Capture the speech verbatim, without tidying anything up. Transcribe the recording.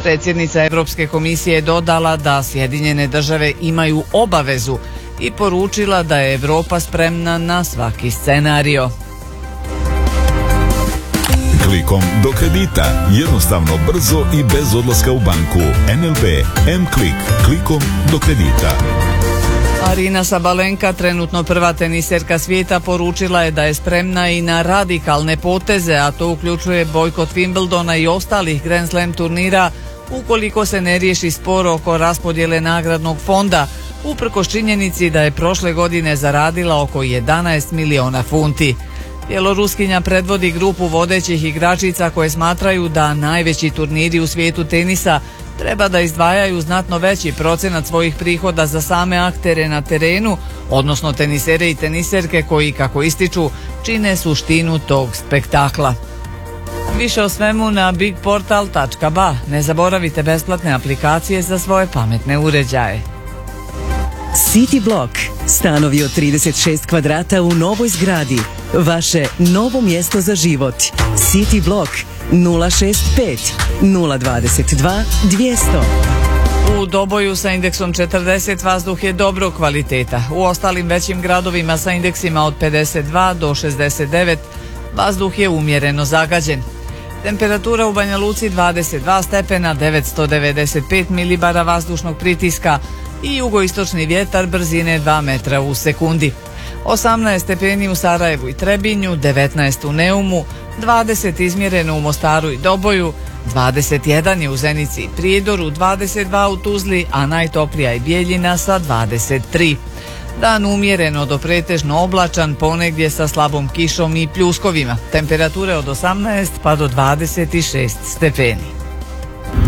Predsjednica Evropske komisije je dodala da Sjedinjene države imaju obavezu i poručila da je Evropa spremna na svaki scenario. Klikom do kredita. Jednostavno, brzo i bez odlaska u banku. N L B M-Klik. Klikom do kredita. Arina Sabalenka, trenutno prva teniserka svijeta, poručila je da je spremna i na radikalne poteze, a to uključuje bojkot Wimbledona i ostalih Grand Slam turnira ukoliko se ne riješi spor oko raspodjele nagradnog fonda, uprkos činjenici da je prošle godine zaradila oko jedanaest miliona funti. Bjeloruskinja predvodi grupu vodećih igračica koje smatraju da najveći turniri u svijetu tenisa treba da izdvajaju znatno veći procenat svojih prihoda za same aktere na terenu, odnosno tenisere i teniserke koji, kako ističu, čine suštinu tog spektakla. Više o svemu na bigportal tačka ba. Ne zaboravite besplatne aplikacije za svoje pametne uređaje. City Block. Stanovi od trideset šest kvadrata u novoj zgradi. Vaše novo mjesto za život. City Block nula šest pet nula dvadeset dva dvjesto. U Doboju sa indeksom četrdeset vazduh je dobrog kvaliteta. U ostalim većim gradovima sa indeksima od pedeset dva do šezdeset devet vazduh je umjereno zagađen. Temperatura u Banja Luci dvadeset dva stepena, devetsto devedeset pet milibara vazdušnog pritiska i jugoistočni vjetar brzine dva metra u sekundi. osamnaest stepeni u Sarajevu i Trebinju, devetnaest u Neumu, dvadeset izmjereno u Mostaru i Doboju, dvadeset jedan je u Zenici i Prijedoru, dvadeset dva u Tuzli, a najtoplija je Bijeljina sa dvadeset tri. Dan umjereno do pretežno oblačan, ponegdje sa slabom kišom i pljuskovima. Temperature od osamnaest pa do dvadeset šest stepeni.